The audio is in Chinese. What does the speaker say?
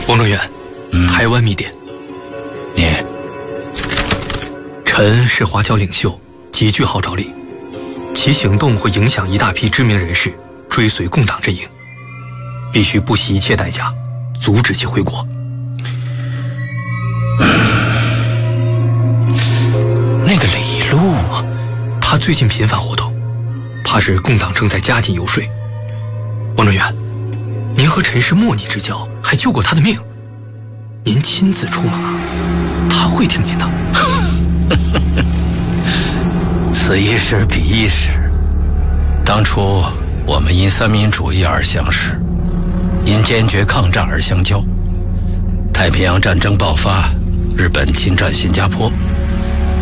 王状元，台湾密电。 念。 臣是华侨领袖，极具号召力，其行动会影响一大批知名人士追随共党阵营，必须不惜一切代价阻止其回国。 那个李禄啊， 他最近频繁活动，怕是共党正在加紧游说。王状元，您和陈氏莫逆之交，还救过他的命，您亲自出马，他会听您的。 此一时彼一时。当初我们因三民主义而相识，因坚决抗战而相交。太平洋战争爆发，日本侵占新加坡，